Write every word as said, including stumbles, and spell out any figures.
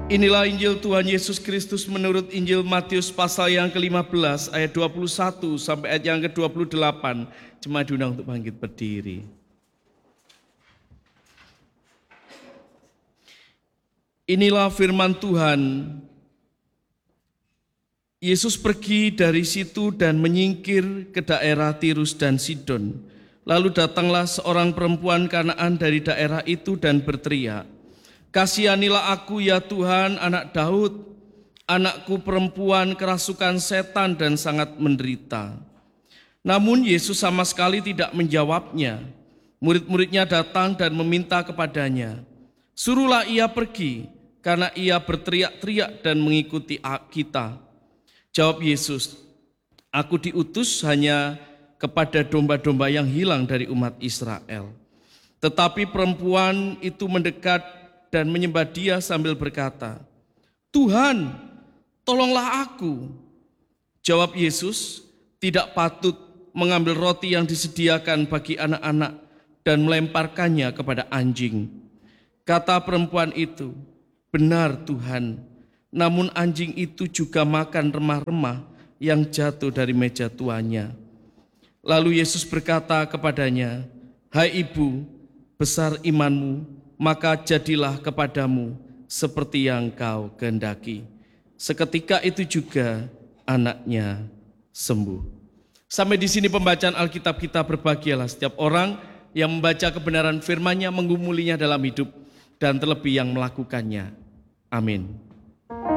Inilah Injil Tuhan Yesus Kristus menurut Injil Matius pasal yang kelima belas ayat dua puluh satu sampai ayat yang ke dua puluh delapan. Jemaat diundang untuk bangkit berdiri. Inilah firman Tuhan. Yesus pergi dari situ dan menyingkir ke daerah Tirus dan Sidon. Lalu datanglah seorang perempuan Kanaan dari daerah itu dan berteriak, "Kasihanilah aku ya Tuhan, anak Daud. Anakku perempuan kerasukan setan dan sangat menderita." Namun Yesus sama sekali tidak menjawabnya. Murid-muridnya datang dan meminta kepadanya, "Suruhlah ia pergi, karena ia berteriak-teriak dan mengikuti kita." Jawab Yesus, "Aku diutus hanya kepada domba-domba yang hilang dari umat Israel." Tetapi perempuan itu mendekat dan menyembah Dia sambil berkata, "Tuhan, tolonglah aku." Jawab Yesus, "Tidak patut mengambil roti yang disediakan bagi anak-anak dan melemparkannya kepada anjing." Kata perempuan itu, "Benar Tuhan, namun anjing itu juga makan remah-remah yang jatuh dari meja tuannya." Lalu Yesus berkata kepadanya, "Hai ibu, besar imanmu, maka jadilah kepadamu seperti yang kau kehendaki." Seketika itu juga anaknya sembuh. Sampai di sini pembacaan Alkitab kita. Berbahagialah setiap orang yang membaca kebenaran firman-Nya, menggumulinya dalam hidup, dan terlebih yang melakukannya. Amin.